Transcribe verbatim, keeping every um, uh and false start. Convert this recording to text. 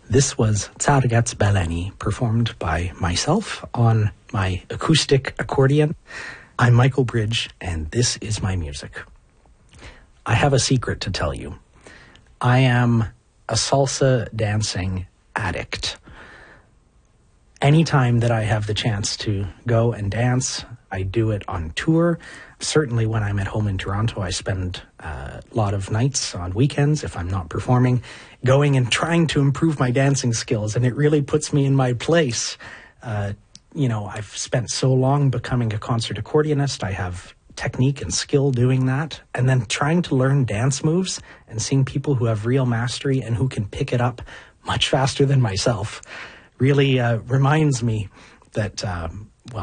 This was Tsargats Baleni, performed by myself on my acoustic accordion. I'm Michael Bridge, and this is my music. I have a secret to tell you. I am a salsa dancing addict. Anytime that I have the chance to go and dance, I do it on tour. Certainly when I'm at home in Toronto, I spend a lot of nights on weekends, if I'm not performing, going and trying to improve my dancing skills, and it really puts me in my place. Uh, you know, I've spent so long becoming a concert accordionist. I have technique and skill doing that, and then trying to learn dance moves and seeing people who have real mastery and who can pick it up much faster than myself really uh, reminds me that um,